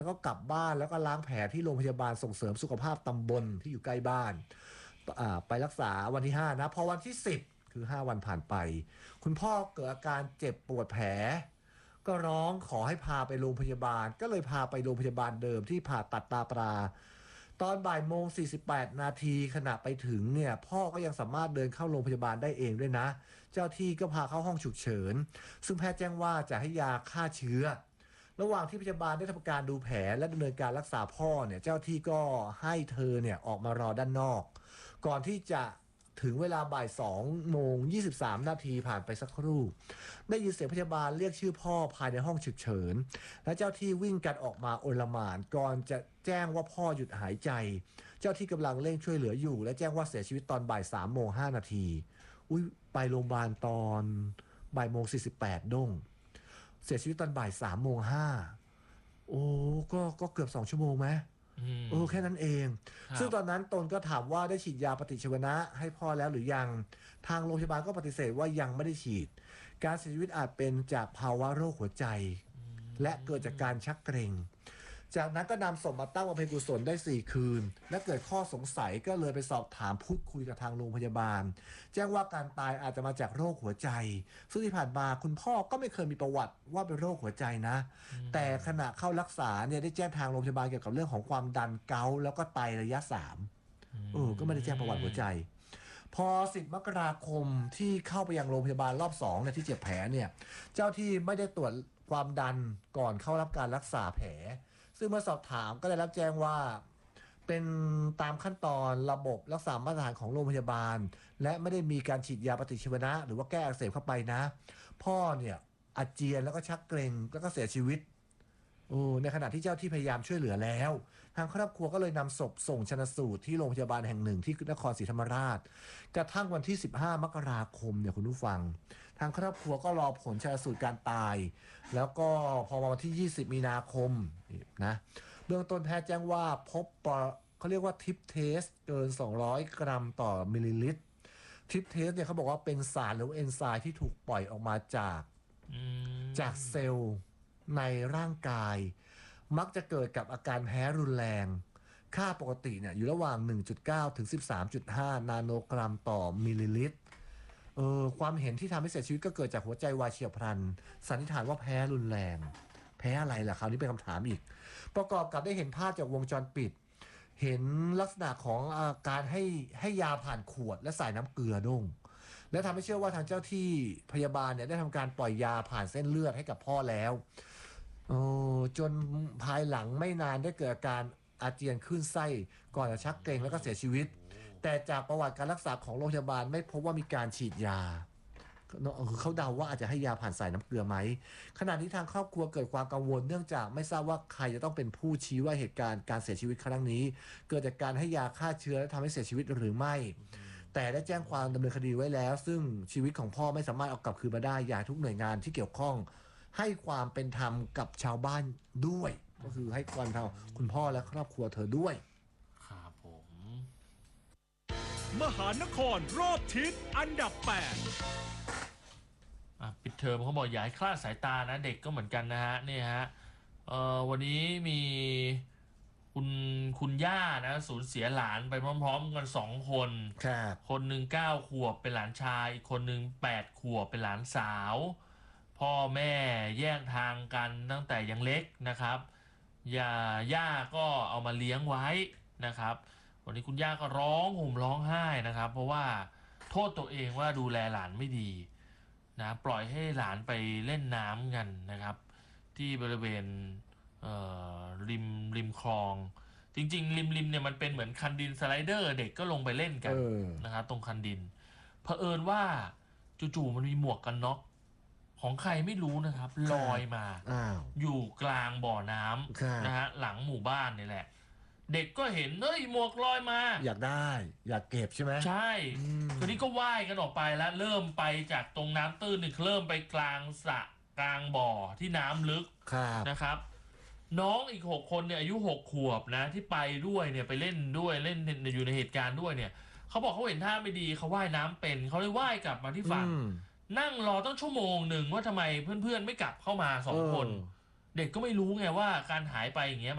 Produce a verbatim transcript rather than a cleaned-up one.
แล้วก็กลับบ้านแล้วก็ล้างแผลที่โรงพยาบาลส่งเสริมสุขภาพตำบลที่อยู่ใกล้บ้านไปรักษาวันที่ห้านะพอวันที่สิบคือห้าวันผ่านไปคุณพ่อเกิดอาการเจ็บปวดแผลก็ร้องขอให้พาไปโรงพยาบาลก็เลยพาไปโรงพยาบาลเดิมที่ผ่าตัดตาปลาตอนบ่ายโมงสี่สิบแปดนาทีขณะไปถึงเนี่ยพ่อก็ยังสามารถเดินเข้าโรงพยาบาลได้เองด้วยนะเจ้าที่ก็พาเข้าห้องฉุกเฉินซึ่งแพทย์แจ้งว่าจะให้ยาฆ่าเชื้อระหว่างที่พยาบาลได้ทำการดูแผลและดำเนินการรักษาพ่อเนี่ยเจ้าที่ก็ให้เธอเนี่ยออกมารอด้านนอกก่อนที่จะถึงเวลาบ่ายสองโมงยี่สิบสามนาทีผ่านไปสักครู่ได้ยินเสียงพยาบาลเรียกชื่อพ่อภายในห้องฉุกเฉินและเจ้าที่วิ่งกันออกมาโอลหม่านก่อนจะแจ้งว่าพ่อหยุดหายใจเจ้าที่กำลังเร่งช่วยเหลืออยู่และแจ้งว่าเสียชีวิตตอนบ่ายสามโมงห้านาทีอุ้ยไปโรงพยาบาลตอนบ่ายโมงสี่สิบแปดด้งเสียชีวิตตอนบ่ายสามโมงห้าโอ้ก็ก็เกือบสองชั่วโมงไหมโอ้แค่นั้นเองซึ่งตอนนั้นตนก็ถามว่าได้ฉีดยาปฏิชีวนะให้พ่อแล้วหรือยังทางโรงพยาบาลก็ปฏิเสธว่ายังไม่ได้ฉีดการเสียชีวิตอาจเป็นจากภาวะโรคหัวใจและเกิดจากการชักเกร็งจากนั้นก็นำศพมาตั้งบำเพ็ญกุศลได้สี่คืนและเกิดข้อสงสัยก็เลยไปสอบถามพูดคุยกับทางโรงพยาบาลแจ้งว่าการตายอาจจะมาจากโรคหัวใจซึ่งที่ผ่านมาคุณพ่อก็ไม่เคยมีประวัติว่าเป็นโรคหัวใจนะแต่ขณะเข้ารักษาเนี่ยได้แจ้งทางโรงพยาบาลเกี่ยวกับเรื่องของความดันเกาต์แล้วก็ไตระยะสามเออก็ไม่ได้แจ้งประวัติหัวใจพอสิบมกราคมที่เข้าไปยังโรงพยาบาลรอบสองเนี่ยที่เจ็บแผลเนี่ยเจ้าที่ไม่ได้ตรวจความดันก่อนเข้ารับการรักษาแผลซึ่งเมื่อสอบถามก็ได้รับแจ้งว่าเป็นตามขั้นตอนระบบรักษามาตรฐานของโรงพยาบาลและไม่ได้มีการฉีดยาปฏิชีวนะหรือว่าแก้อักเสบเข้าไปนะพ่อเนี่ยอาเจียนแล้วก็ชักเกร็งแล้วก็เสียชีวิตโอ้ในขณะที่เจ้าที่พยายามช่วยเหลือแล้วทางครอบครัวก็เลยนำศพส่งชันสูตรที่โรงพยาบาลแห่งหนึ่งที่นครศรีธรรมราชกระทั่งวันที่สิบห้ามกราคมเนี่ยคุณผู้ฟังทางครอบครัวก็รอผลชันสูตรการตายแล้วก็พอวันที่ยี่สิบมีนาคมนะเบื้องต้นแพทย์แจ้งว่าพบปเขาเรียกว่าทิปเทสเกินสองร้อยกรัมต่อมิลลิลิตรทิปเทสเนี่ยเขาบอกว่าเป็นสารหรือเอนไซม์ที่ถูกปล่อยออกมาจากจากเซลล์ในร่างกายมักจะเกิดกับอาการแพ้รุนแรงค่าปกติเนี่ยอยู่ระหว่าง หนึ่งจุดเก้า ถึง สิบสามจุดห้า นาโนกรัมต่อมิลลิลิตรเออความเห็นที่ทำให้เสียชีวิตก็เกิดจากหัวใจวายเฉียบพลันสันนิษฐานว่าแพ้รุนแรงแพ้อะไรล่ะคราวนี้เป็นคำถามอีกประกอบกับได้เห็นภาพจากวงจรปิดเห็นลักษณะของอาการให้ให้ยาผ่านขวดและใส่น้ำเกลือด้งและทำให้เชื่อว่าทางเจ้าที่พยาบาลเนี่ยได้ทำการปล่อยยาผ่านเส้นเลือดให้กับพ่อแล้วโอ้จนภายหลังไม่นานได้เกิดอาการอาเจียนขึ้นไส้ก่อนจะชักเกร็งแล้วก็เสียชีวิตแต่จากประวัติการรักษาของโรงพยาบาลไม่พบว่ามีการฉีดยาเขาเดาว่าอาจจะให้ยาผ่านสายน้ำเกลือไหมขณะนี้ทางครอบครัวเกิดความกังวลเนื่องจากไม่ทราบว่าใครจะต้องเป็นผู้ชี้ว่าเหตุการณ์การเสียชีวิตครั้งนี้เกิดจากการให้ยาฆ่าเชื้อและทำให้เสียชีวิตหรือไม่แต่ได้แจ้งความดำเนินคดีไว้แล้วซึ่งชีวิตของพ่อไม่สามารถเอากลับคืนมาได้อยากทุกหน่วยงานที่เกี่ยวข้องให้ความเป็นธรรมกับชาวบ้านด้วยก็คือให้ความเป็นธรรมคุณพ่อและครอบครัวเธอด้วยครับผมมหานครรอบทิศอันดับแปดปิดเทอมเขาบอกอย่าให้คลาดสายตานะเด็กก็เหมือนกันนะฮะนี่ฮะเอ่อวันนี้มีคุณคุณย่านะสูญเสียหลานไปพร้อมๆกันสองคนคนหนึ่งเก้าขวบเป็นหลานชายอีกคนหนึ่งแปดขวบเป็นหลานสาวพ่อแม่แยกทางกันตั้งแต่ยังเล็กนะครับย่าย่าก็เอามาเลี้ยงไว้นะครับวันนี้คุณย่าก็ร้องห่มร้องไห้นะครับเพราะว่าโทษตัวเองว่าดูแลหลานไม่ดีนะปล่อยให้หลานไปเล่นน้ำกันนะครับที่บริเวณริมริมคลองจริงๆริมริมเนี่ยมันเป็นเหมือนคันดินสไลเดอร์เด็กก็ลงไปเล่นกันนะครับตรงคันดินเผอิญว่าจู่ๆมันมีหมวกกันน็อกของใครไม่รู้นะครับลอยมาอยู่กลางบ่อน้ำนะฮะหลังหมู่บ้านนี่แหละเด็กก็เห็นเฮ้ยหมวกลอยมาอยากได้อยากเก็บใช่ไหมใช่ทีนี้ก็ว่ายกันออกไปแล้วเริ่มไปจากตรงน้ำตื้นนี่เริ่มไปกลางสระกลางบ่อที่น้ำลึกนะครับน้องอีกหกคนเนี่ยอายุหกขวบนะที่ไปด้วยเนี่ยไปเล่นด้วยเล่นอยู่ในเหตุการณ์ด้วยเนี่ยเขาบอกเขาเห็นท่าไม่ดีเขาว่ายน้ำเป็นเขาเลยว่ายกลับมาที่ฝั่งนั่งรอตั้งชั่วโมงหนึ่งว่าทำไมเพื่อนๆไม่กลับเข้ามาสองคนเด็กก็ไม่รู้ไงว่าการหายไปอย่างเงี้ย